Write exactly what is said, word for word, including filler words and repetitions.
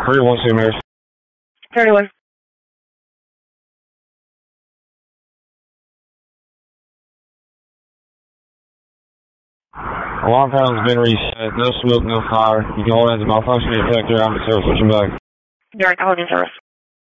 thirty-one, Saint Mary's. thirty-one. Alarm panel's been reset. No smoke, no fire. You can hold as a malfunction detector. I'm in service. Switching back. You're calling in service.